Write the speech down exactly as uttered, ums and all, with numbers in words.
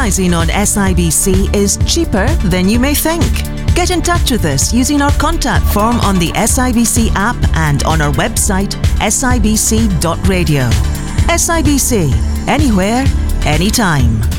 Advertising on S I B C is cheaper than you may think. Get in touch with us using our contact form on the S I B C app and on our website s i b c dot radio. S I B C, anywhere, anytime.